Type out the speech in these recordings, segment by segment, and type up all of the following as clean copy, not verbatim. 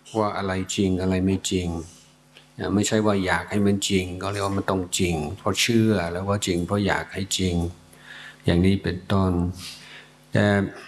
ว่าอะไรจริงอะไรไม่จริงไม่ใช่ว่าอยากให้มันจริงก็เรียกว่ามันต้องจริงเพราะเชื่อแล้วว่าจริงเพราะอยากให้จริงอย่างนี้เป็นต้นแต่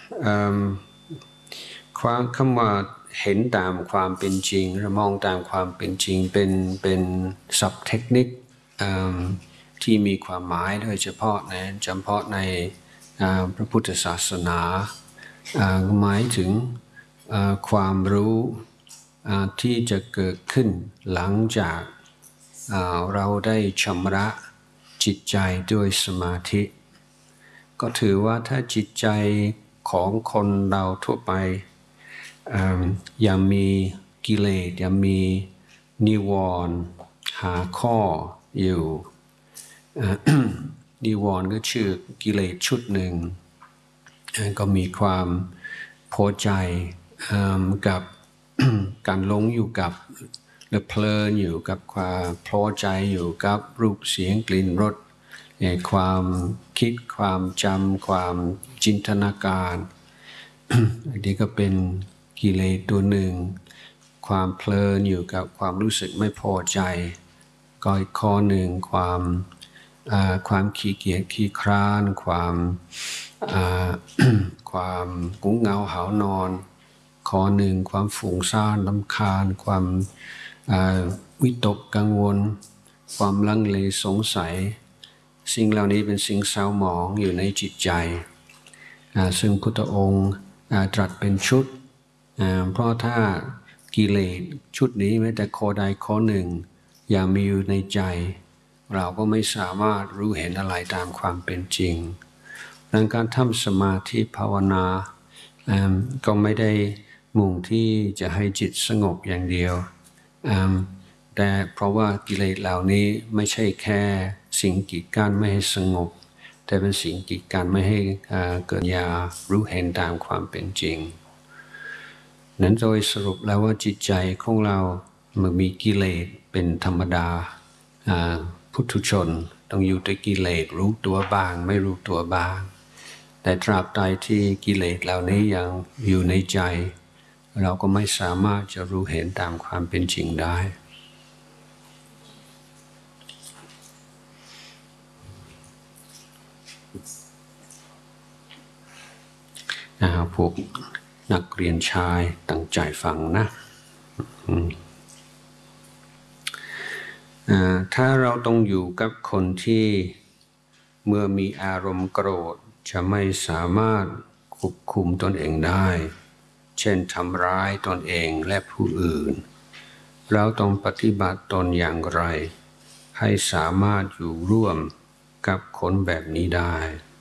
ความคำว่าเห็นตามความเป็นจริงหรือมองตามความเป็นจริงเป็นศัพท์เทคนิคที่มีความหมายโดยเฉพาะในพระพุทธศาสนาหมายถึงความรู้ที่จะเกิดขึ้นหลังจากเราได้ชำระจิตใจด้วยสมาธิก็ถือว่าถ้าจิตใจของคนเราทั่วไปยังมีกิเลสยังมีนิวรณ์หาข้ออยู่นิวรณ์ก็ชื่อกิเลสชุดหนึ่งก็มีความพอใจกับการหลงอยู่กับหรือเพลินอยู่กับความพอใจอยู่กับรูปเสียงกลิ่นรสความคิดความจำความจินตนาการอันนี้ก็เป็นกิเลสตัวหนึ่งความเพลินอยู่กับความรู้สึกไม่พอใจก็อีกข้อหนึ่งความขี้เกียจขี้คร้านความกุ้งเหงาหาวนอนข้อหนึ่งความฟุ้งซ่านรำคาญความวิตกกังวลความลังเลสงสัยสิ่งเหล่านี้เป็นสิ่งเศร้าหมองอยู่ในจิตใจซึ่งพุทธองค์ตรัสเป็นชุดเพราะถ้ากิเลสชุดนี้แม้แต่ข้อใดข้อหนึ่งยังมีอยู่ในใจเราก็ไม่สามารถรู้เห็นอะไรตามความเป็นจริงดังการทำสมาธิภาวนาก็ไม่ได้มุ่งที่จะให้จิตสงบอย่างเดียวแต่เพราะว่ากิเลสเหล่านี้ไม่ใช่แค่สิ่งกีดกันไม่ให้สงบแต่เป็นสิ่งกีดกันไม่ให้เกิดญาณรู้เห็นตามความเป็นจริงนั้นโดยสรุปแล้วว่าจิตใจของเราเมื่อมีกิเลสเป็นธรรมดาพุถุชนต้องอยู่ด้วยกิเลสรู้ตัวบ้างไม่รู้ตัวบ้างแต่ตราบใดที่กิเลสเหล่านี้ยังอยู่ในใจเราก็ไม่สามารถจะรู้เห็นตามความเป็นจริงได้พวกนักเรียนชายตั้งใจฟังนะถ้าเราต้องอยู่กับคนที่เมื่อมีอารมณ์โกรธจะไม่สามารถควบคุมตนเองได้เช่นทำร้ายตนเองและผู้อื่นเราต้องปฏิบัติตนอย่างไรให้สามารถอยู่ร่วมกับคนแบบนี้ได้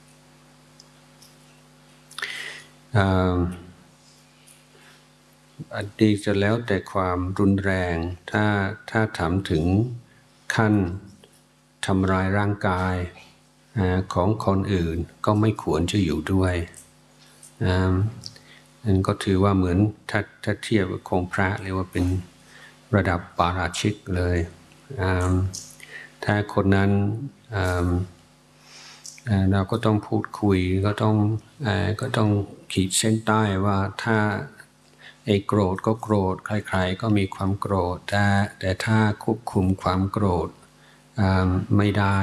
อันนี้จะแล้วแต่ความรุนแรงถ้าถามถึงขั้นทำร้ายร่างกายของคนอื่นก็ไม่ควรจะอยู่ด้วยนั่นก็ถือว่าเหมือนถ้าเทียบกับของพระเรียกว่าเป็นระดับปาราชิกเลยถ้าคนนั้นเราก็ต้องพูดคุยก็ต้องขีดเส้นใต้ว่าถ้าโกรธก็โกรธใครๆก็มีความโกรธแต่ถ้าควบคุมความโกรธไม่ได้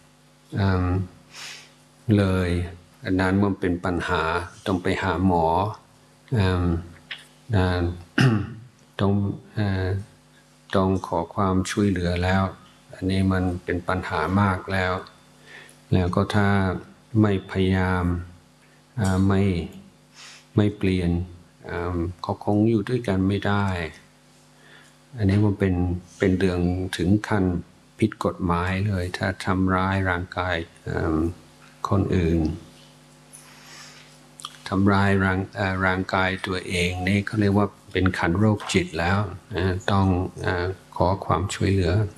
เลยอันนั้นมันเป็นปัญหาต้องไปหาหมอต้องขอความช่วยเหลือแล้วอันนี้มันเป็นปัญหามากแล้วก็ถ้าไม่พยายามไม่เปลี่ยนเขาคงอยู่ด้วยกันไม่ได้อันนี้มันเป็นเรื่องถึงขั้นผิดกฎหมายเลยถ้าทำร้ายร่างกายคนอื่นทำร้ายร่างกายตัวเองนี่เขาเรียกว่าเป็นขันโรคจิตแล้วต้องขอความช่วยเหลือ